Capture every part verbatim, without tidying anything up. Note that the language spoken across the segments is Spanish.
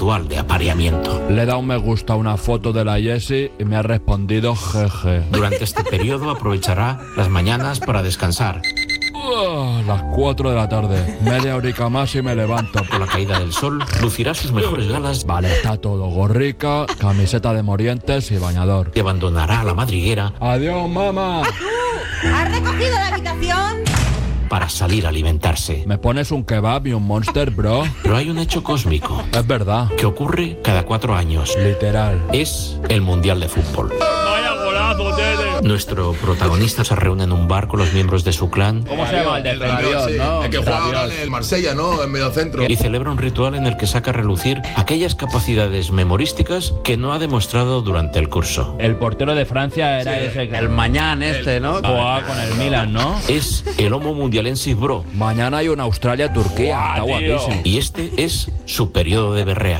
ritual de apareamiento. Le he dado un me gusta a una foto de la Jessie y me ha respondido jeje. Durante este periodo aprovechará las mañanas para descansar. Uh, las cuatro de la tarde, media horica más y me levanto. Por la caída del sol, lucirá sus mejores galas. Vale, está todo, gorrica, camiseta de morientes y bañador. Y abandonará la madriguera. Adiós, mamá. ¿Has recogido la habitación? Para salir a alimentarse. ¿Me pones un kebab y un Monster, bro? Pero hay un hecho cósmico. Es verdad. Que ocurre cada cuatro años. Literal. Es el Mundial de Fútbol. ¡Vaya golazo, Tele! Nuestro protagonista se reúne en un bar con los miembros de su clan. ¿Cómo se llama el de Rabiot, sí. no? El que juega ahora en el Marsella, ¿no? En mediocentro. Y celebra un ritual en el que saca a relucir aquellas capacidades memorísticas que no ha demostrado durante el curso. El portero de Francia era ese, el Mañán este, ¿no? Jugaba con el Milan, ¿no? Es el Homo Mundialensis Bro. Mañana hay una Australia-Turquía. Está guapísimo. Y este es su periodo de berrea.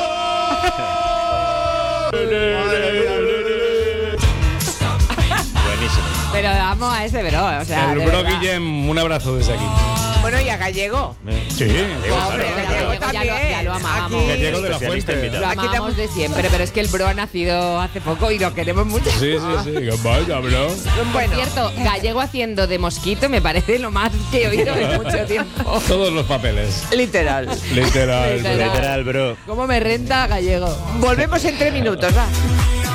Pero amo a ese bro, o sea, El de bro verdad. Guillem, un abrazo desde aquí. Bueno, y a Gallego. Sí, Hombre, Gallego Gallego ya lo, ya lo amábamos. Aquí- Gallego de la Fuente. Lo Aquí amamos de siempre, pero es que el bro ha nacido hace poco y lo queremos mucho. Sí, sí, sí. Que vaya, bro. Bueno, Cierto, Gallego haciendo de mosquito me parece lo más que he oído en mucho tiempo. Todos los papeles. literal. Literal. Literal. bro. ¿Cómo me renta Gallego? Volvemos en tres minutos, va.